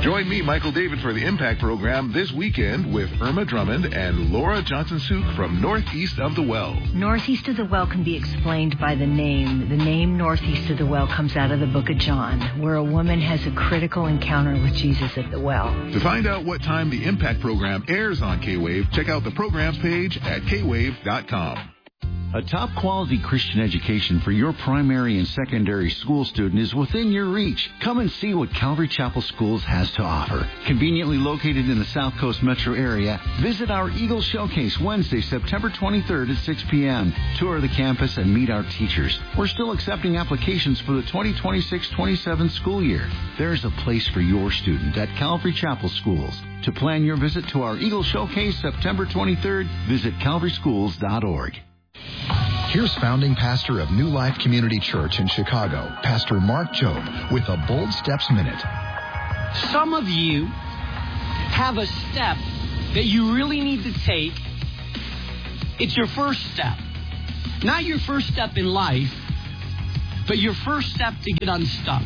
Join me, Michael David, for the Impact Program this weekend with Irma Drummond and Laura Johnson-Suk from Northeast of the Well. Northeast of the Well can be explained by the name. The name Northeast of the Well comes out of the book of John, where a woman has a critical encounter with Jesus at the well. To find out what time the Impact Program airs on K-Wave, check out the programs page at kwave.com. A top-quality Christian education for your primary and secondary school student is within your reach. Come and see what Calvary Chapel Schools has to offer. Conveniently located in the South Coast metro area, visit our Eagle Showcase Wednesday, September 23rd at 6 p.m. Tour the campus and meet our teachers. We're still accepting applications for the 2026-27 school year. There's a place for your student at Calvary Chapel Schools. To plan your visit to our Eagle Showcase September 23rd, visit calvaryschools.org. Here's founding pastor of New Life Community Church in Chicago, Pastor Mark Jobe, with a Bold Steps Minute. Some of you have a step that you really need to take. It's your first step. Not your first step in life, but your first step to get unstuck.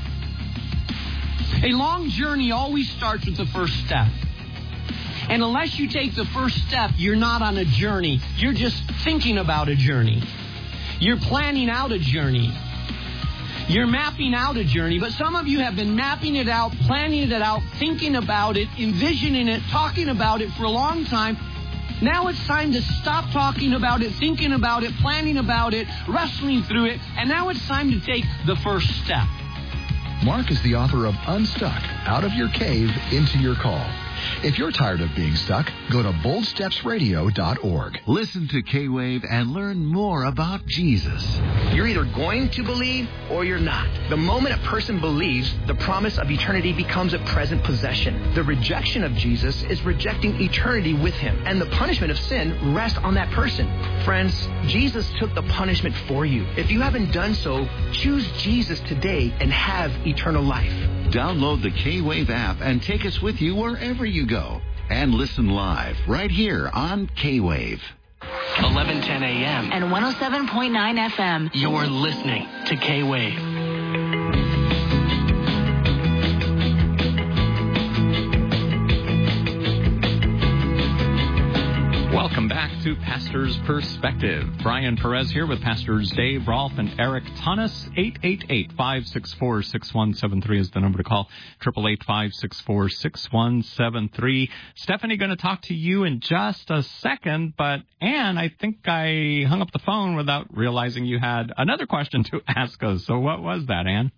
A long journey always starts with the first step. And unless you take the first step, you're not on a journey. You're just thinking about a journey. You're planning out a journey. You're mapping out a journey. But some of you have been mapping it out, planning it out, thinking about it, envisioning it, talking about it for a long time. Now it's time to stop talking about it, thinking about it, planning about it, wrestling through it. And now it's time to take the first step. Mark is the author of Unstuck, Out of Your Cave, Into Your Call. If you're tired of being stuck, go to boldstepsradio.org. Listen to K-Wave and learn more about Jesus. You're either going to believe or you're not. The moment a person believes, the promise of eternity becomes a present possession. The rejection of Jesus is rejecting eternity with him, and the punishment of sin rests on that person. Friends, Jesus took the punishment for you. If you haven't done so, choose Jesus today and have eternal life. Download the K-Wave app and take us with you wherever you go. And listen live right here on K-Wave. 11:10 a.m. And 107.9 FM. You're listening to K-Wave. Welcome back to Pastor's Perspective. Brian Perez here with Pastors Dave Rolfe and Eric Thomas. 888-564-6173 is the number to call. 888-564-6173. Stephanie, going to talk to you in just a second, but Ann, I think I hung up the phone without realizing you had another question to ask us. So what was that, Ann?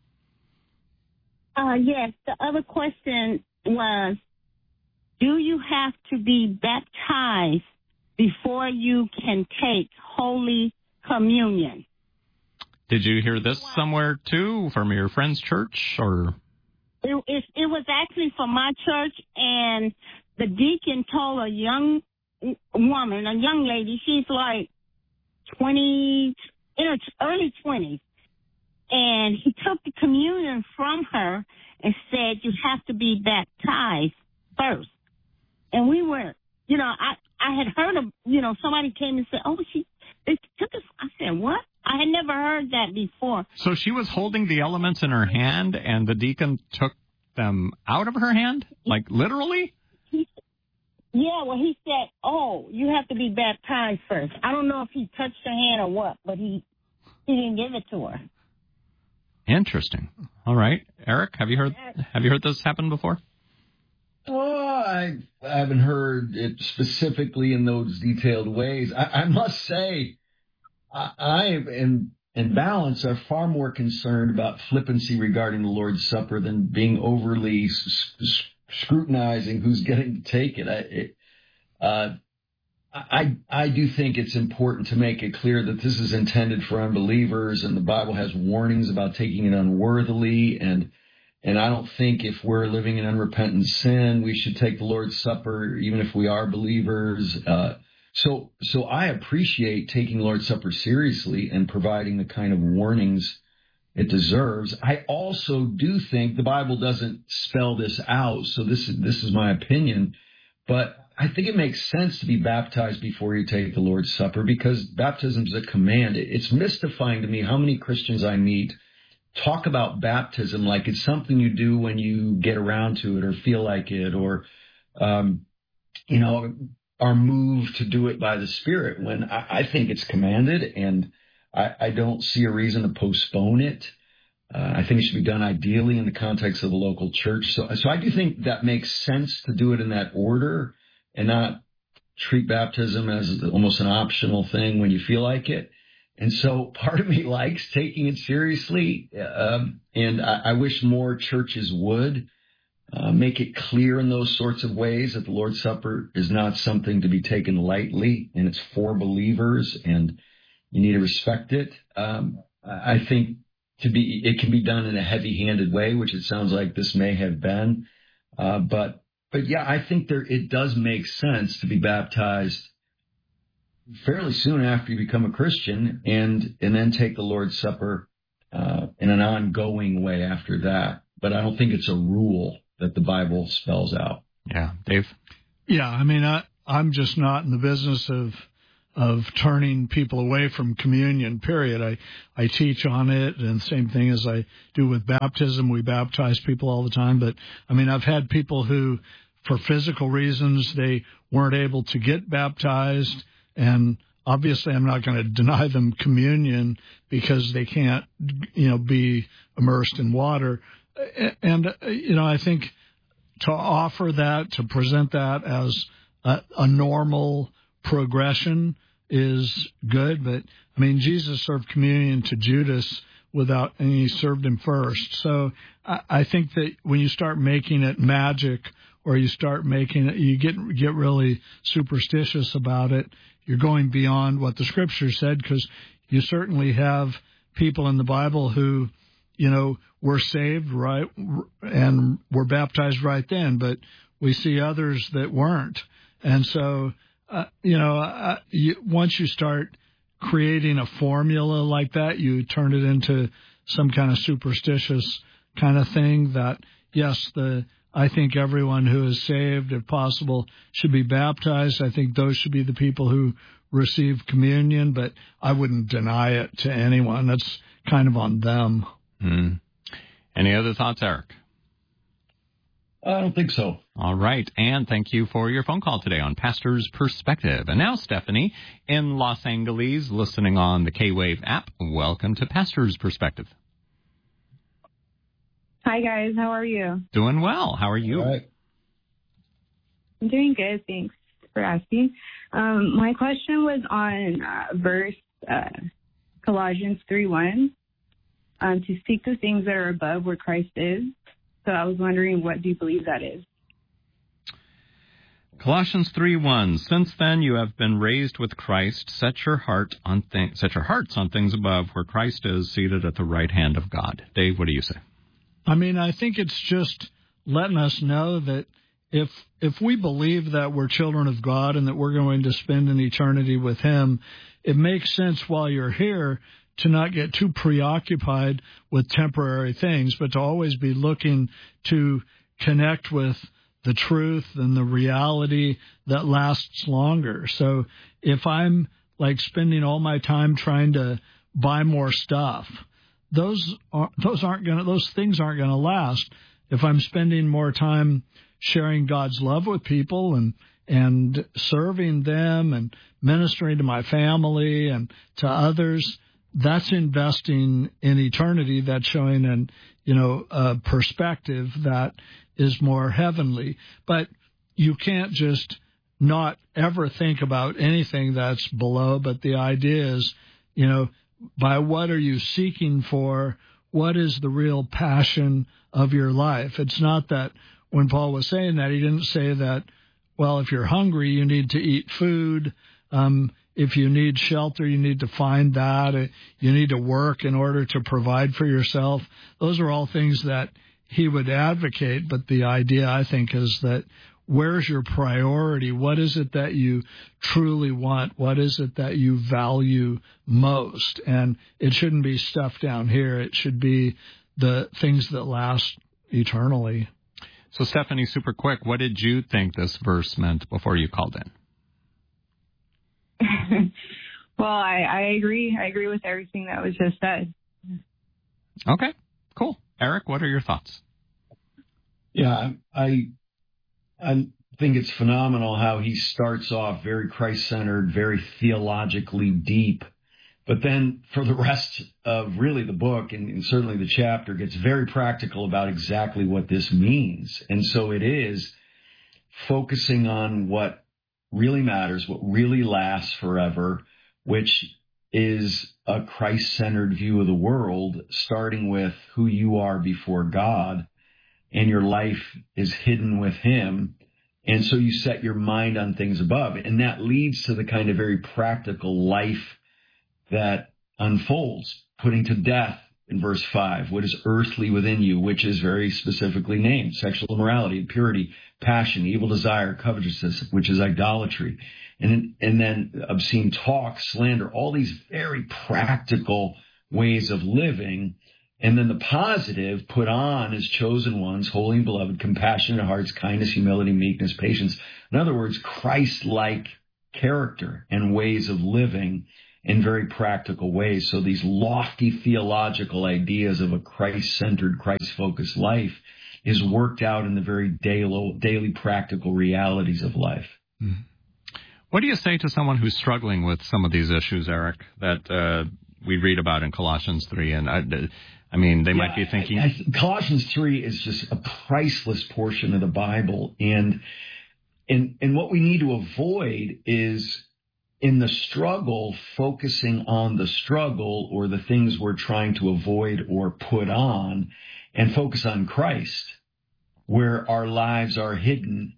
Yes, the other question was, do you have to be baptized before you can take Holy Communion? Did you hear this somewhere, too, from your friend's church? Or It was actually from my church, and the deacon told a young woman, a young lady, she's like 20, in her early 20s, and he took the communion from her and said, you have to be baptized first. And we were, I had heard of, somebody came and said, they took us. I said, what? I had never heard that before. So she was holding the elements in her hand, and the deacon took them out of her hand? Like, literally? He said, you have to be baptized first. I don't know if he touched her hand or what, but he didn't give it to her. Interesting. All right. Eric, have you heard this happen before? I haven't heard it specifically in those detailed ways. I must say, I and Balance are far more concerned about flippancy regarding the Lord's Supper than being overly scrutinizing who's getting to take it. I do think it's important to make it clear that this is intended for unbelievers, and the Bible has warnings about taking it unworthily, and I don't think if we're living in unrepentant sin, we should take the Lord's Supper, even if we are believers. So I appreciate taking the Lord's Supper seriously and providing the kind of warnings it deserves. I also do think the Bible doesn't spell this out, so this is my opinion, but I think it makes sense to be baptized before you take the Lord's Supper, because baptism is a command. It's mystifying to me how many Christians I meet talk about baptism like it's something you do when you get around to it or feel like it, or, are moved to do it by the Spirit, when I think it's commanded, and I don't see a reason to postpone it. I think it should be done ideally in the context of the local church. So I do think that makes sense to do it in that order and not treat baptism as almost an optional thing when you feel like it. And so part of me likes taking it seriously, and I wish more churches would make it clear in those sorts of ways that the Lord's Supper is not something to be taken lightly, and it's for believers, and you need to respect it. I think it can be done in a heavy-handed way, which it sounds like this may have been. But yeah, I think it does make sense to be baptized fairly soon after you become a Christian, and then take the Lord's Supper in an ongoing way after that. But I don't think it's a rule that the Bible spells out. Yeah, Dave? Yeah, I mean, I'm just not in the business of turning people away from communion, period. I teach on it, and the same thing as I do with baptism. We baptize people all the time. But, I mean, I've had people who, for physical reasons, they weren't able to get baptized, and obviously I'm not going to deny them communion because they can't, be immersed in water. And, I think to offer that, to present that as a normal progression is good. But, I mean, Jesus served communion to Judas and he served him first. So I think that when you start making it magic, or you start making it, you get really superstitious about it, you're going beyond what the Scripture said, because you certainly have people in the Bible who, were saved right and were baptized right then, but we see others that weren't. And so, once you start creating a formula like that, you turn it into some kind of superstitious kind of thing that, yes, I think everyone who is saved, if possible, should be baptized. I think those should be the people who receive communion, but I wouldn't deny it to anyone. That's kind of on them. Mm. Any other thoughts, Eric? I don't think so. All right. And thank you for your phone call today on Pastor's Perspective. And now, Stephanie, in Los Angeles, listening on the K-Wave app. Welcome to Pastor's Perspective. Hi, guys. How are you? Doing well. How are you? All right. I'm doing good. Thanks for asking. My question was on verse Colossians 3:1, to seek the things that are above where Christ is. So I was wondering, what do you believe that is? Colossians 3:1. Since then you have been raised with Christ. Set your hearts on things above, where Christ is seated at the right hand of God. Dave, what do you say? I mean, I think it's just letting us know that if we believe that we're children of God and that we're going to spend an eternity with Him, it makes sense while you're here to not get too preoccupied with temporary things, but to always be looking to connect with the truth and the reality that lasts longer. So if I'm like spending all my time trying to buy more stuff, those things aren't going to last. If I'm spending more time sharing God's love with people and serving them and ministering to my family and to others, that's investing in eternity. That's showing a perspective that is more heavenly. But you can't just not ever think about anything that's below. But the idea is, by what are you seeking for? What is the real passion of your life? It's not that when Paul was saying that, he didn't say that, well, if you're hungry, you need to eat food. If you need shelter, you need to find that. You need to work in order to provide for yourself. Those are all things that he would advocate. But the idea, I think, is that where's your priority? What is it that you truly want? What is it that you value most? And it shouldn't be stuff down here. It should be the things that last eternally. So, Stephanie, super quick, what did you think this verse meant before you called in? Well, I agree. I agree with everything that was just said. Okay, cool. Eric, what are your thoughts? Yeah, I think it's phenomenal how he starts off very Christ-centered, very theologically deep, but then for the rest of really the book and certainly the chapter gets very practical about exactly what this means. And so it is focusing on what really matters, what really lasts forever, which is a Christ-centered view of the world, starting with who you are before God, and your life is hidden with him. And so you set your mind on things above. And that leads to the kind of very practical life that unfolds, putting to death in verse 5, what is earthly within you, which is very specifically named: sexual immorality, impurity, passion, evil desire, covetousness, which is idolatry. And then obscene talk, slander, all these very practical ways of living. And then the positive, put on as chosen ones, holy and beloved, compassionate hearts, kindness, humility, meekness, patience. In other words, Christ-like character and ways of living in very practical ways. So these lofty theological ideas of a Christ-centered, Christ-focused life is worked out in the very daily practical realities of life. Mm-hmm. What do you say to someone who's struggling with some of these issues, Eric, that we read about in Colossians 3? And I mean, they might be thinking... Colossians 3 is just a priceless portion of the Bible. And what we need to avoid is, in the struggle, focusing on the struggle or the things we're trying to avoid or put on, and focus on Christ, where our lives are hidden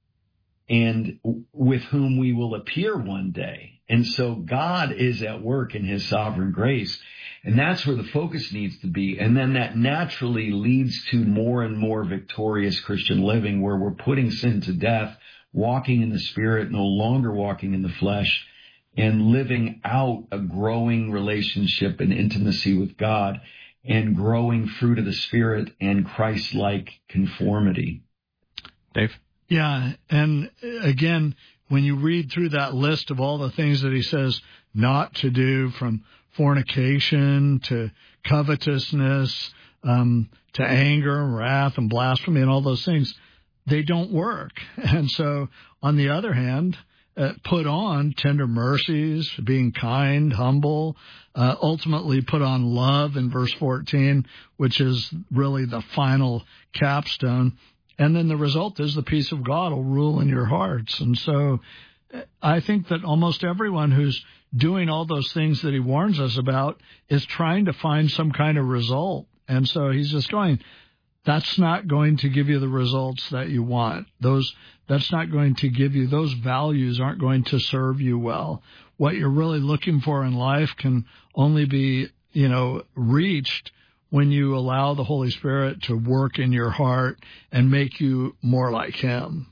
and with whom we will appear one day. And so God is at work in his sovereign grace. And that's where the focus needs to be. And then that naturally leads to more and more victorious Christian living, where we're putting sin to death, walking in the Spirit, no longer walking in the flesh, and living out a growing relationship and intimacy with God, and growing fruit of the Spirit and Christ-like conformity. Dave? Yeah, and again, when you read through that list of all the things that he says not to do, from fornication to covetousness, to anger, wrath, and blasphemy, and all those things, they don't work. And so, on the other hand, put on tender mercies, being kind, humble, ultimately put on love in verse 14, which is really the final capstone. And then the result is the peace of God will rule in your hearts. And so I think that almost everyone who's doing all those things that he warns us about is trying to find some kind of result. And so he's just going, that's not going to give you the results that you want. That's not going to give you, those values aren't going to serve you well. What you're really looking for in life can only be, reached when you allow the Holy Spirit to work in your heart and make you more like him.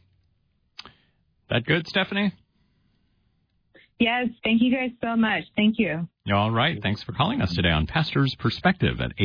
That good, Stephanie? Yes, thank you guys so much. Thank you. All right. Thanks for calling us today on Pastor's Perspective at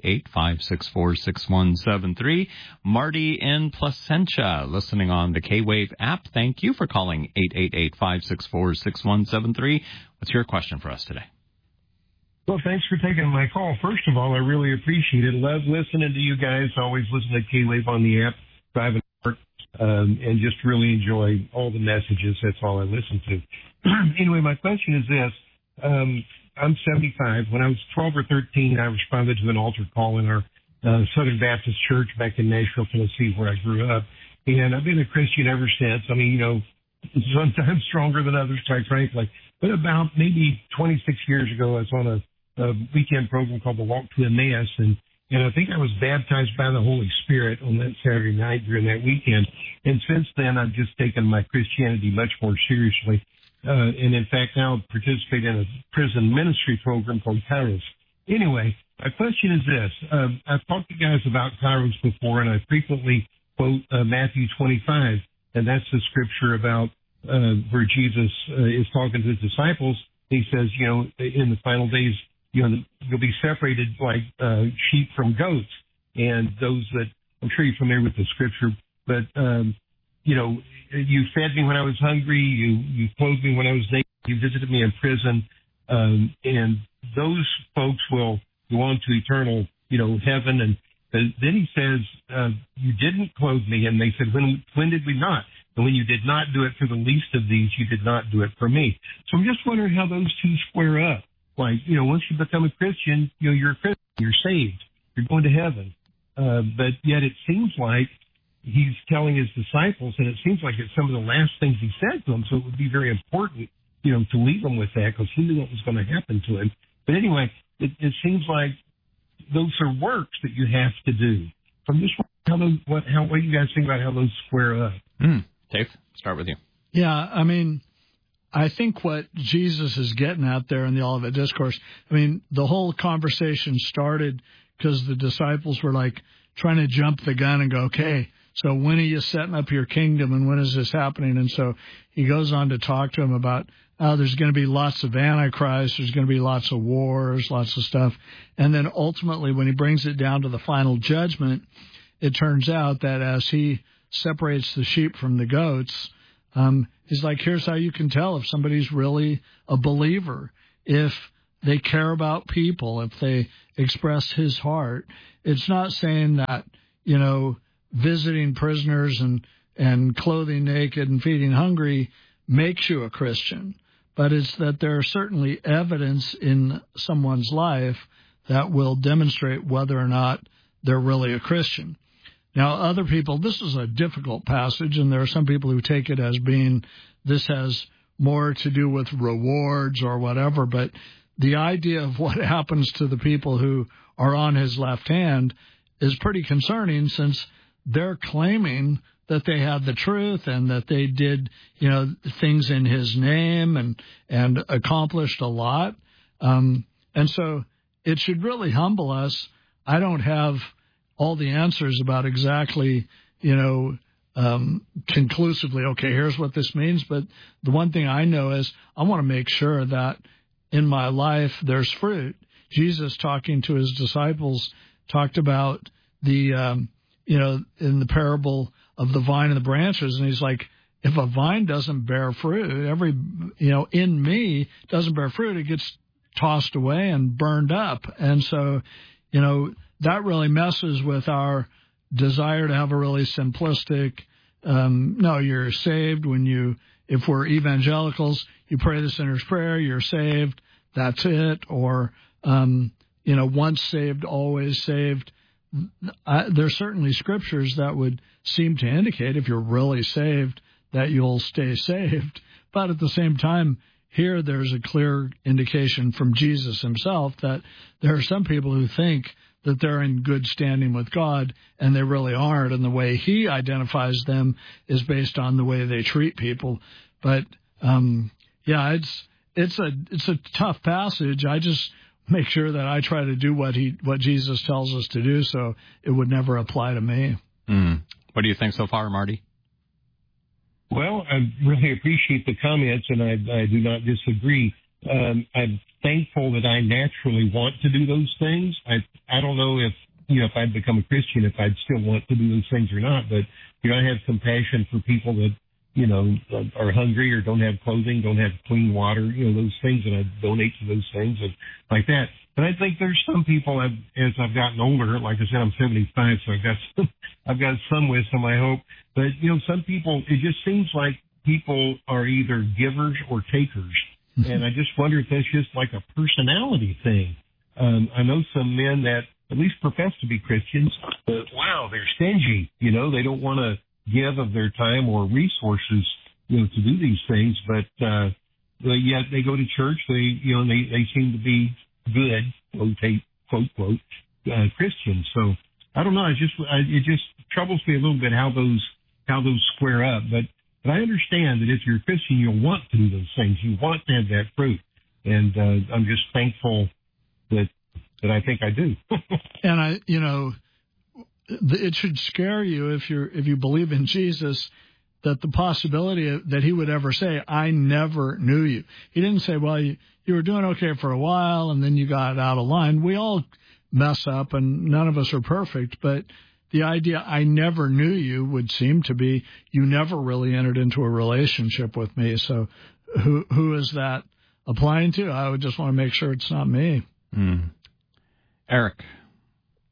888-564-6173. Marty in Placentia, listening on the K-Wave app. Thank you for calling 888-564-6173. What's your question for us today? Well, thanks for taking my call. First of all, I really appreciate it. Love listening to you guys. Always listen to K-Wave on the app, driving to work, and just really enjoy all the messages. That's all I listen to. Anyway, my question is this. I'm 75. When I was 12 or 13, I responded to an altar call in our Southern Baptist Church back in Nashville, Tennessee, where I grew up. And I've been a Christian ever since. I mean, sometimes stronger than others, quite frankly. But about maybe 26 years ago, I was on a weekend program called the Walk to Emmaus, and I think I was baptized by the Holy Spirit on that Saturday night during that weekend. And since then, I've just taken my Christianity much more seriously. And in fact, now participate in a prison ministry program called Kairos. Anyway, my question is this. I've talked to guys about Kairos before, and I frequently quote Matthew 25, and that's the scripture about where Jesus is talking to his disciples. He says, in the final days, you'll be separated like sheep from goats. And those that, I'm sure you're familiar with the scripture, but, you fed me when I was hungry, you clothed me when I was naked, you visited me in prison, and those folks will go on to eternal heaven. And then he says, you didn't clothe me. And they said, when did we not? And when you did not do it for the least of these, you did not do it for me. So I'm just wondering how those two square up. Like, once you become a Christian, you're a Christian, you're saved, you're going to heaven. But yet it seems like he's telling his disciples, and it seems like it's some of the last things he said to them, so it would be very important, to leave them with that, because he knew what was going to happen to him. But anyway, it seems like those are works that you have to do. From this, what do you guys think about how those square up? Dave, start with you. Yeah, I mean, I think what Jesus is getting at there in the Olivet Discourse, the whole conversation started because the disciples were like trying to jump the gun and go, okay, so when are you setting up your kingdom and when is this happening? And so he goes on to talk to him about there's going to be lots of antichrists, there's going to be lots of wars, lots of stuff. And then ultimately when he brings it down to the final judgment, it turns out that as he separates the sheep from the goats, he's like, here's how you can tell if somebody's really a believer, if they care about people, if they express his heart. It's not saying that, visiting prisoners and clothing naked and feeding hungry makes you a Christian, but it's that there are certainly evidence in someone's life that will demonstrate whether or not they're really a Christian. Now, other people, this is a difficult passage, and there are some people who take it as being this has more to do with rewards or whatever, but the idea of what happens to the people who are on his left hand is pretty concerning, since they're claiming that they had the truth and that they did, things in his name and accomplished a lot. And so it should really humble us. I don't have all the answers about exactly, conclusively, okay, here's what this means. But the one thing I know is I want to make sure that in my life there's fruit. Jesus, talking to his disciples, talked about the, in the parable of the vine and the branches. And he's like, if a vine doesn't bear fruit, in me doesn't bear fruit, it gets tossed away and burned up. And so, that really messes with our desire to have a really simplistic, no, you're saved if we're evangelicals, you pray the sinner's prayer, you're saved, that's it. Or, once saved, always saved. There's certainly scriptures that would seem to indicate if you're really saved that you'll stay saved. But at the same time, here there's a clear indication from Jesus himself that there are some people who think that they're in good standing with God, and they really aren't. And the way he identifies them is based on the way they treat people. But it's a tough passage. I just make sure that I try to do what Jesus tells us to do, so it would never apply to me. What do you think so far, Marty? Well, I really appreciate the comments, and I do not disagree. I'm thankful that I naturally want to do those things. I don't know if I'd become a Christian, if I'd still want to do those things or not, but I have compassion for people that are hungry or don't have clothing, don't have clean water, those things, and I donate to those things and like that. But I think there's some people, as I've gotten older, like I said, I'm 75, so I've got some wisdom, I hope. But some people, it just seems like people are either givers or takers. And I just wonder if that's just like a personality thing. I know some men that at least profess to be Christians, but wow, they're stingy. They don't want to give of their time or resources, to do these things. But yet they go to church. They seem to be good, quote, Christians. So I don't know. It just troubles me a little bit how those square up. But I understand that if you're a Christian, you'll want to do those things. You want to have that fruit. And I'm just thankful that I think I do. And it should scare you if you believe in Jesus, that the possibility that he would ever say, I never knew you. He didn't say, well, you were doing okay for a while and then you got out of line. We all mess up and none of us are perfect, but the idea I never knew you would seem to be you never really entered into a relationship with me. So who is that applying to? I would just want to make sure it's not me. Eric.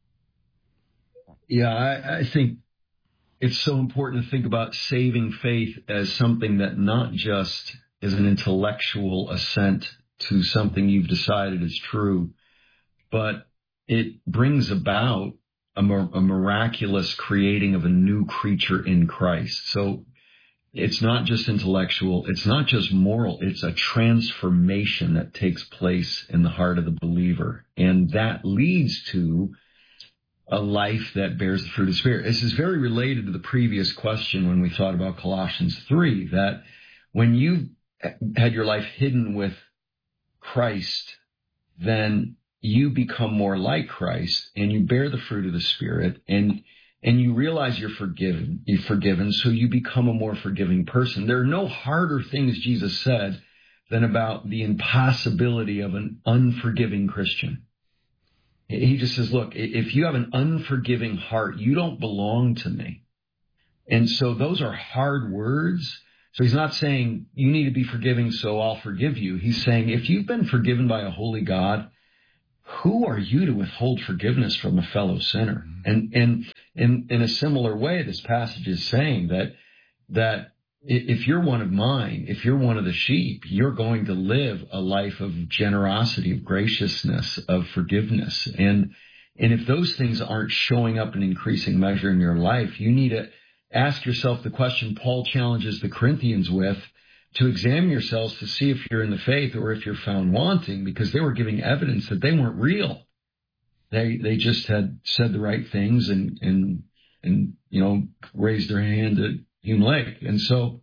Yeah, I think it's so important to think about saving faith as something that not just is an intellectual assent to something you've decided is true, but it brings about a miraculous creating of a new creature in Christ. So it's not just intellectual, it's not just moral, it's a transformation that takes place in the heart of the believer. And that leads to a life that bears the fruit of the Spirit. This is very related to the previous question when we thought about Colossians 3, that when you had your life hidden with Christ, then you become more like Christ and you bear the fruit of the Spirit and you realize you're forgiven, so you become a more forgiving person. There are no harder things, Jesus said, than about the impossibility of an unforgiving Christian. He just says, look, if you have an unforgiving heart, you don't belong to me. And so those are hard words. So he's not saying you need to be forgiving, so I'll forgive you. He's saying if you've been forgiven by a holy God, who are you to withhold forgiveness from a fellow sinner? And in a similar way, this passage is saying that if you're one of mine, if you're one of the sheep, you're going to live a life of generosity, of graciousness, of forgiveness. And if those things aren't showing up in increasing measure in your life, you need to ask yourself the question Paul challenges the Corinthians with, to examine yourselves to see if you're in the faith or if you're found wanting, because they were giving evidence that they weren't real. They just had said the right things and raised their hand at Hume Lake. And so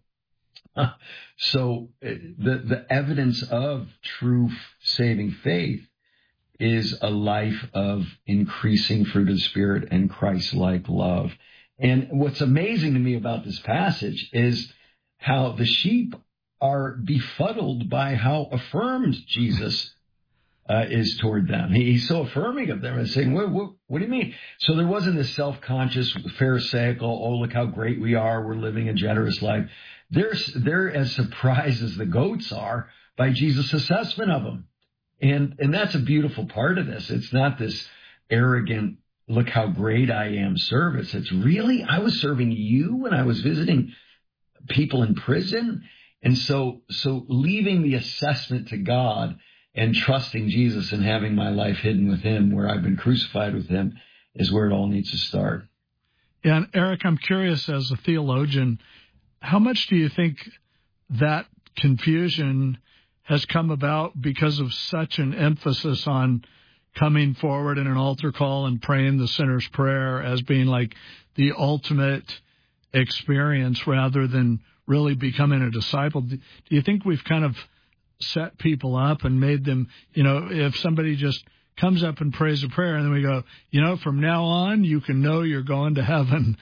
the evidence of true saving faith is a life of increasing fruit of the Spirit and Christ-like love. And what's amazing to me about this passage is how the sheep are befuddled by how affirmed Jesus is toward them. He's so affirming of them and saying, what do you mean? So there wasn't this self-conscious, pharisaical, oh, look how great we are, we're living a generous life. They're as surprised as the goats are by Jesus' assessment of them. And that's a beautiful part of this. It's not this arrogant, look how great I am service. It's really, I was serving you when I was visiting people in prison. And so leaving the assessment to God and trusting Jesus and having my life hidden with him where I've been crucified with him is where it all needs to start. Yeah, and Eric, I'm curious as a theologian, how much do you think that confusion has come about because of such an emphasis on coming forward in an altar call and praying the sinner's prayer as being like the ultimate experience rather than really becoming a disciple? Do you think we've kind of set people up and made them, if somebody just comes up and prays a prayer and then we go, from now on you can know you're going to heaven.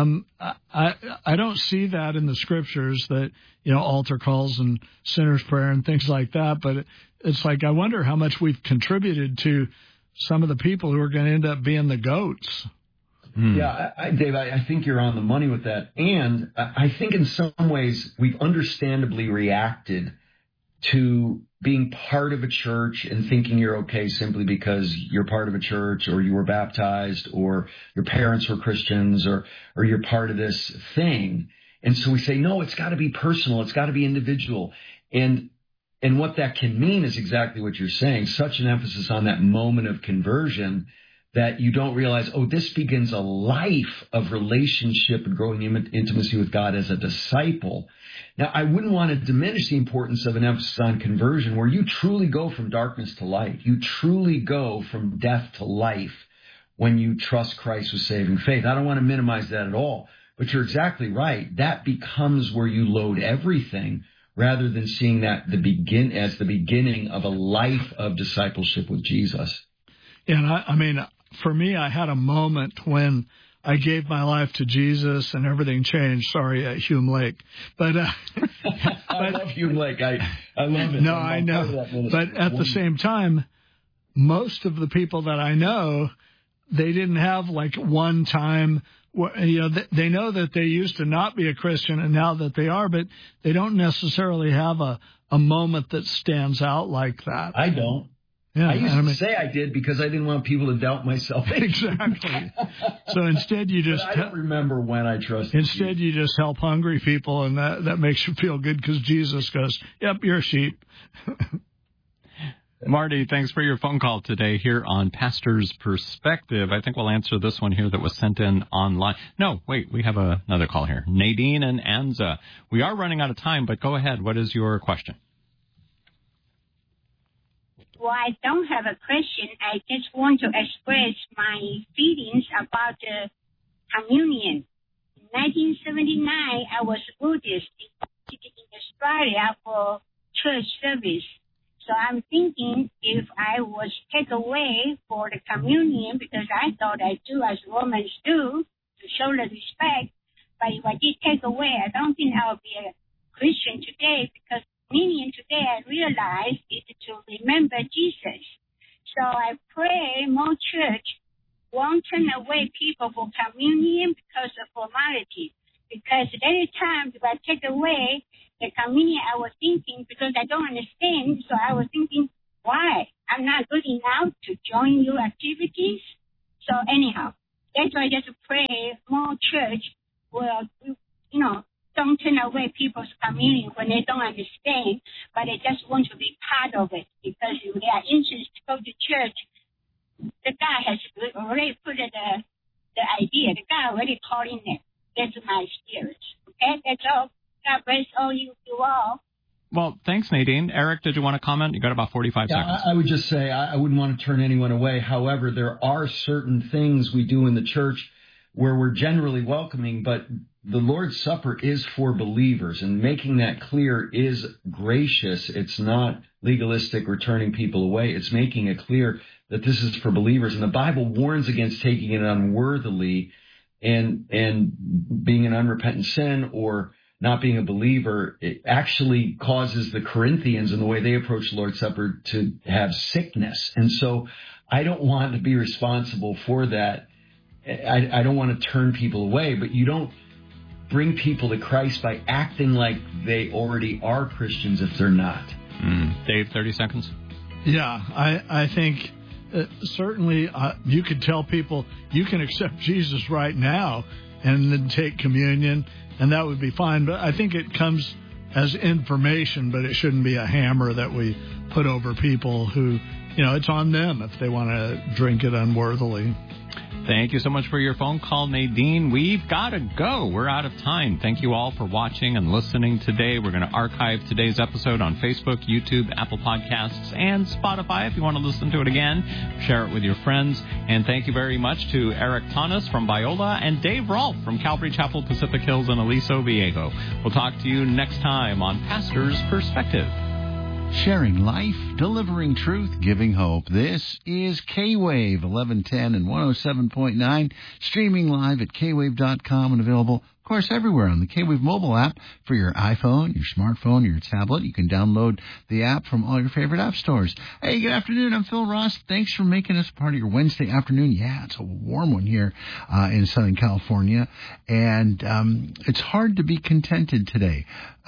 I don't see that in the scriptures that, altar calls and sinner's prayer and things like that. But it's like, I wonder how much we've contributed to some of the people who are going to end up being the goats. Yeah, Dave, I think you're on the money with that. And I think in some ways we've understandably reacted to being part of a church and thinking you're okay simply because you're part of a church or you were baptized or your parents were Christians or you're part of this thing. And so we say, no, it's got to be personal. It's got to be individual. And what that can mean is exactly what you're saying. Such an emphasis on that moment of conversion that you don't realize, this begins a life of relationship and growing intimacy with God as a disciple. Now, I wouldn't want to diminish the importance of an emphasis on conversion where you truly go from darkness to light. You truly go from death to life when you trust Christ with saving faith. I don't want to minimize that at all, but you're exactly right. That becomes where you load everything rather than seeing that as the beginning of a life of discipleship with Jesus. And I mean, for me, I had a moment when I gave my life to Jesus and everything changed. Sorry, at Hume Lake. But I love Hume Lake. I love it. No, I know. But at the same time, most of the people that I know, they didn't have like one time. They know that they used to not be a Christian and now that they are, but they don't necessarily have a moment that stands out like that. I don't. Yeah, I used to say I did because I didn't want people to doubt my salvation. Exactly. So instead, you just... I don't remember when I trusted Instead, you just help hungry people, and that makes you feel good because Jesus goes, yep, you're a sheep. Marty, thanks for your phone call today here on Pastor's Perspective. I think we'll answer this one here that was sent in online. No, wait, we have another call here. Nadine and Anza. We are running out of time, but go ahead. What is your question? Well, I don't have a question. I just want to express my feelings about the communion. In 1979, I was Buddhist in Australia for church service. So I'm thinking if I was take away for the communion, because I thought I do as Romans do to show the respect, but if I did take away, I don't think I would be a Christian today, because communion today I realize is to remember Jesus. So I pray more church won't turn away people for communion because of formality. Because at any time if I take away the communion, I was thinking, because I don't understand, so I was thinking, why? I'm not good enough to join your activities. So anyhow, that's why I just pray more church will, don't turn away people's communion when they don't understand, but they just want to be part of it. Because if they are interested to go to church, the guy has already put the idea. The guy already called in there. That's my spirit. Okay, that's all. God bless all you all. Well, thanks, Nadine. Eric, did you want to comment? You got about 45 seconds. I would just say I wouldn't want to turn anyone away. However, there are certain things we do in the church where we're generally welcoming, but the Lord's Supper is for believers, and making that clear is gracious. It's not legalistic or turning people away. It's making it clear that this is for believers. And the Bible warns against taking it unworthily and being an unrepentant sin or not being a believer. It actually causes the Corinthians, in the way they approach the Lord's Supper, to have sickness. And so I don't want to be responsible for that. I don't want to turn people away, but you don't bring people to Christ by acting like they already are Christians if they're not. Dave, 30 seconds. Yeah, I think certainly you could tell people you can accept Jesus right now and then take communion, and that would be fine. But I think it comes as information, but it shouldn't be a hammer that we put over people who, it's on them if they want to drink it unworthily. Thank you so much for your phone call, Nadine. We've got to go. We're out of time. Thank you all for watching and listening today. We're going to archive today's episode on Facebook, YouTube, Apple Podcasts, and Spotify. If you want to listen to it again, share it with your friends. And thank you very much to Eric Tanas from Biola and Dave Rolfe from Calvary Chapel, Pacific Hills, and Aliso Viejo. We'll talk to you next time on Pastor's Perspective. Sharing life, delivering truth, giving hope. This is K-Wave 1110 and 107.9, streaming live at kwave.com and available, of course, everywhere on the K-Wave mobile app for your iPhone, your smartphone, your tablet. You can download the app from all your favorite app stores. Hey, good afternoon. I'm Phil Ross. Thanks for making us part of your Wednesday afternoon. Yeah, it's a warm one here in Southern California, and it's hard to be contented today.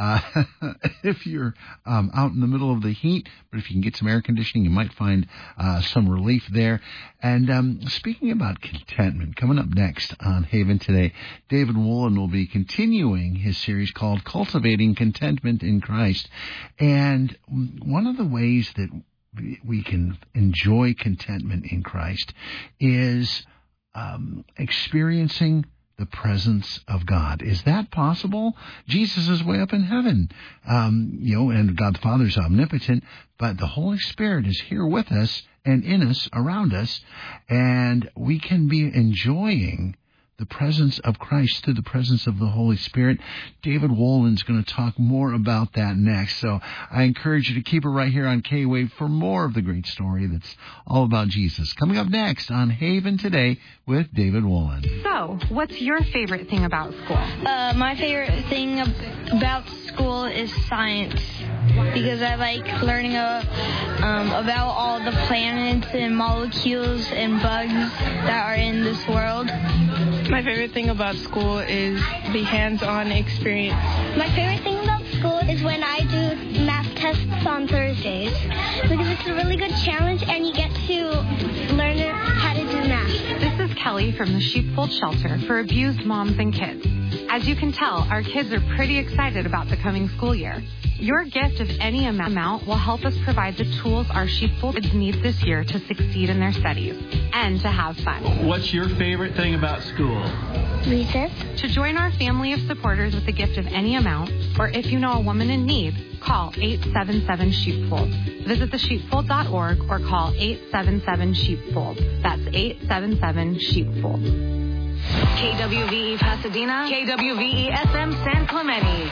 If you're out in the middle of the heat, but if you can get some air conditioning, you might find some relief there. And speaking about contentment, coming up next on Haven Today, David Woolen will be continuing his series called Cultivating Contentment in Christ. And one of the ways that we can enjoy contentment in Christ is experiencing the presence of God. Is that possible? Jesus is way up in heaven, and God the Father is omnipotent, but the Holy Spirit is here with us and in us, around us, and we can be enjoying the presence of Christ through the presence of the Holy Spirit. David Woolen's going to talk more about that next. So I encourage you to keep it right here on K-Wave for more of the great story that's all about Jesus. Coming up next on Haven Today with David Woolen. So, what's your favorite thing about school? My favorite thing about school is science, because I like learning about all the planets and molecules and bugs that are in this world. My favorite thing about school is the hands-on experience. My favorite thing about school is when I do math tests tests on Thursdays because it's a really good challenge and you get to learn how to do math. This is Kelly from the Sheepfold Shelter for Abused Moms and Kids. As you can tell, our kids are pretty excited about the coming school year. Your gift of any amount will help us provide the tools our Sheepfold kids need this year to succeed in their studies and to have fun. What's your favorite thing about school? Recess. To join our family of supporters with a gift of any amount, or if you know a woman in need, call 877-SHEEPFOLD. Visit thesheepfold.org or call 877-SHEEPFOLD. That's 877-SHEEPFOLD. KWVE Pasadena, KWVE SM San Clemente.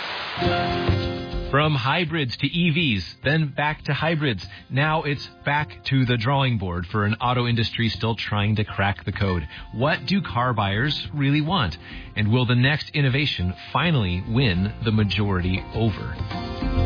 From hybrids to EVs, then back to hybrids. Now it's back to the drawing board for an auto industry still trying to crack the code. What do car buyers really want? And will the next innovation finally win the majority over?